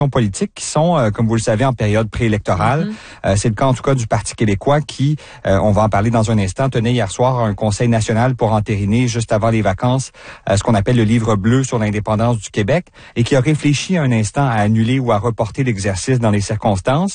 politiques qui sont, comme vous le savez, en période préélectorale. C'est le cas en tout cas du Parti québécois qui, on va en parler dans un instant, tenait hier soir un conseil national pour entériner juste avant les vacances ce qu'on appelle le livre bleu sur l'indépendance du Québec et qui a réfléchi un instant à annuler ou à reporter l'exercice dans les circonstances.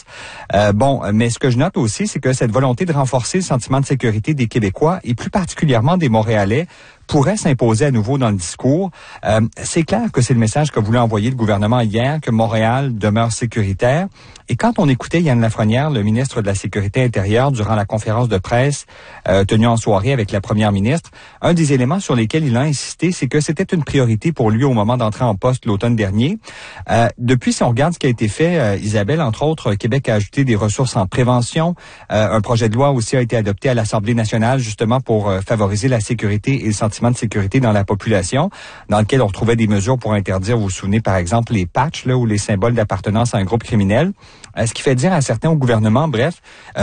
Mais ce que je note aussi, c'est que cette volonté de renforcer le sentiment de sécurité des Québécois et plus particulièrement des Montréalais pourrait s'imposer à nouveau dans le discours. C'est clair que c'est le message que voulait envoyer le gouvernement hier, que Montréal demeure sécuritaire. Et quand on écoutait Yann Lafrenière, le ministre de la Sécurité intérieure, durant la conférence de presse tenue en soirée avec la première ministre, un des éléments sur lesquels il a insisté, c'est que c'était une priorité pour lui au moment d'entrer en poste l'automne dernier. Depuis, si on regarde ce qui a été fait, Isabelle, entre autres, Québec a ajouté des ressources en prévention. Un projet de loi aussi a été adopté à l'Assemblée nationale, justement pour favoriser la sécurité et le sentiment de sécurité dans la population, dans lequel on retrouvait des mesures pour interdire, vous vous souvenez par exemple, les patchs là, ou les symboles d'appartenance à un groupe criminel. Ce qui fait dire à certains au gouvernement, bref,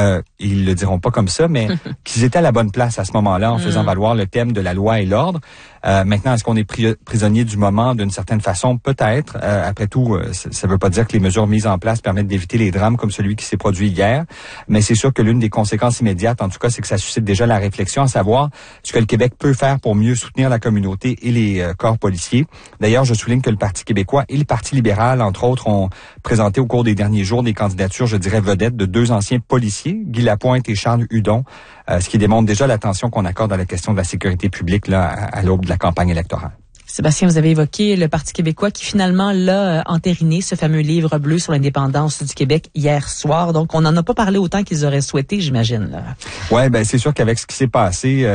ils le diront pas comme ça, mais qu'ils étaient à la bonne place à ce moment-là en faisant valoir le thème de la loi et l'ordre. Maintenant, est-ce qu'on est prisonnier du moment d'une certaine façon? Peut-être. Après tout, ça ne veut pas dire que les mesures mises en place permettent d'éviter les drames comme celui qui s'est produit hier, mais c'est sûr que l'une des conséquences immédiates, en tout cas, c'est que ça suscite déjà la réflexion à savoir ce que le Québec peut faire pour mieux soutenir la communauté et les corps policiers. D'ailleurs, je souligne que le Parti québécois et le Parti libéral, entre autres, ont présenté au cours des derniers jours des candidatures, je dirais, vedettes de deux anciens policiers, Guy Lapointe et Charles Hudon, ce qui démontre déjà l'attention qu'on accorde à la question de la sécurité publique là, à l'aube de la campagne électorale. Sébastien, vous avez évoqué le Parti québécois qui finalement l'a entériné, ce fameux livre bleu sur l'indépendance du Québec hier soir. Donc, on n'en a pas parlé autant qu'ils auraient souhaité, j'imagine. Là. Ouais, ben c'est sûr qu'avec ce qui s'est passé,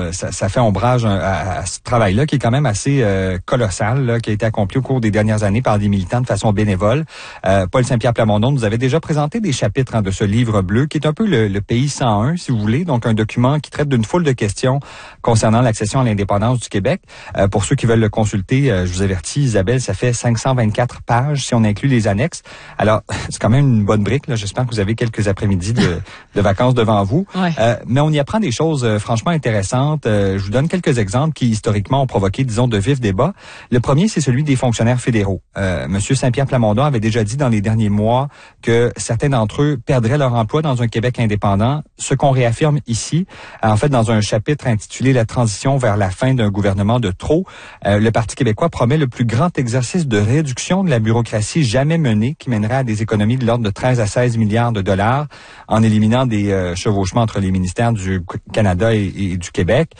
ça fait ombrage à ce travail-là qui est quand même assez colossal, là, qui a été accompli au cours des dernières années par des militants de façon bénévole. Paul Saint-Pierre Plamondon nous avait déjà présenté des chapitres de ce livre bleu, qui est un peu le pays 101, si vous voulez, donc un document qui traite d'une foule de questions concernant l'accession à l'indépendance du Québec. Pour ceux qui veulent le consulter, je vous avertis, Isabelle, ça fait 524 pages si on inclut les annexes. Alors, c'est quand même une bonne brique. Là. J'espère que vous avez quelques après-midi de vacances devant vous. Ouais. Mais on y apprend des choses franchement intéressantes. Je vous donne quelques exemples qui, historiquement, ont provoqué, disons, de vifs débats. Le premier, c'est celui des fonctionnaires fédéraux. Monsieur Saint-Pierre Plamondon avait déjà dit dans les derniers mois que certains d'entre eux perdraient leur emploi dans un Québec indépendant, ce qu'on réaffirme ici, en fait, dans un chapitre intitulé « La transition vers la fin d'un gouvernement de trop ». Le Parti québécois promet le plus grand exercice de réduction de la bureaucratie jamais mené, qui mènerait à des économies de l'ordre de 13 à 16 milliards de dollars en éliminant des chevauchements entre les ministères du Canada et du Québec.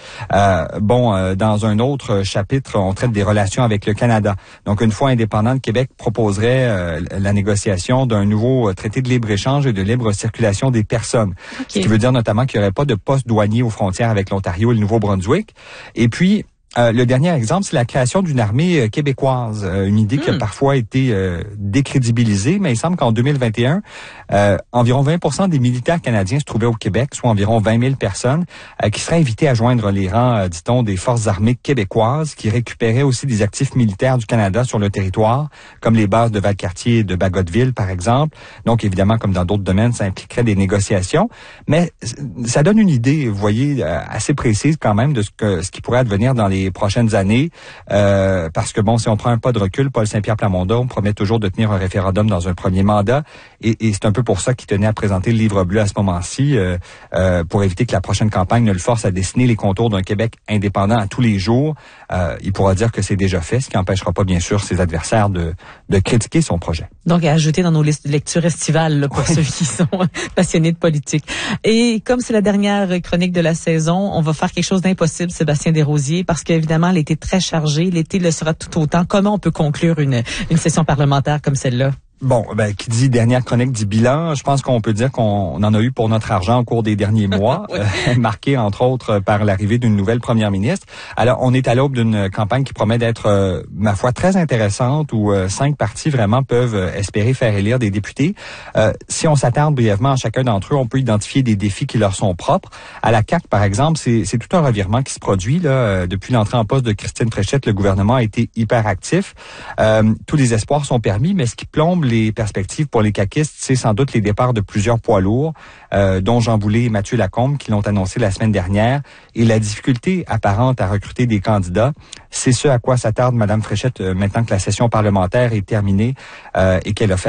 Dans un autre chapitre, on traite des relations avec le Canada. Donc, une fois indépendant, le Québec proposerait la négociation d'un nouveau traité de libre-échange et de libre circulation des personnes. Okay. Ce qui veut dire notamment qu'il n'y aurait pas de poste douanier aux frontières avec l'Ontario et le Nouveau-Brunswick. Et puis, le dernier exemple, c'est la création d'une armée québécoise, une idée qui a parfois été décrédibilisée, mais il semble qu'en 2021, environ 20% des militaires canadiens se trouvaient au Québec, soit environ 20 000 personnes, qui seraient invitées à joindre les rangs, dit-on, des forces armées québécoises, qui récupéraient aussi des actifs militaires du Canada sur le territoire, comme les bases de Valcartier et de Bagotville, par exemple. Donc, évidemment, comme dans d'autres domaines, ça impliquerait des négociations, mais ça donne une idée, vous voyez, assez précise quand même de ce qui pourrait advenir dans les prochaines années, parce que si on prend un pas de recul, Paul Saint-Pierre Plamondon promet toujours de tenir un référendum dans un premier mandat, et c'est un peu pour ça qu'il tenait à présenter le livre bleu à ce moment-ci, pour éviter que la prochaine campagne ne le force à dessiner les contours d'un Québec indépendant à tous les jours. Il pourra dire que c'est déjà fait, ce qui n'empêchera pas, bien sûr, ses adversaires de critiquer son projet. Donc, à ajouter dans nos listes de lecture estivales, là, pour ceux qui sont passionnés de politique. Et comme c'est la dernière chronique de la saison, on va faire quelque chose d'impossible, Sébastien Desrosiers, parce qu'évidemment, l'été est très chargé. L'été le sera tout autant. Comment on peut conclure une session parlementaire comme celle-là? Bon, qui dit dernière chronique dit bilan, je pense qu'on peut dire qu'on en a eu pour notre argent au cours des derniers mois, marqué entre autres par l'arrivée d'une nouvelle première ministre. Alors, on est à l'aube d'une campagne qui promet d'être, ma foi, très intéressante, où 5 partis vraiment peuvent espérer faire élire des députés. Si on s'attarde brièvement à chacun d'entre eux, on peut identifier des défis qui leur sont propres. À la CAQ, par exemple, c'est tout un revirement qui se produit là. Depuis l'entrée en poste de Christine Fréchette, le gouvernement a été hyper actif. Tous les espoirs sont permis, mais ce qui plombe les perspectives pour les caquistes, c'est sans doute les départs de plusieurs poids lourds, dont Jean Boulet et Mathieu Lacombe, qui l'ont annoncé la semaine dernière, et la difficulté apparente à recruter des candidats. C'est ce à quoi s'attarde Mme Fréchette maintenant que la session parlementaire est terminée et qu'elle a fait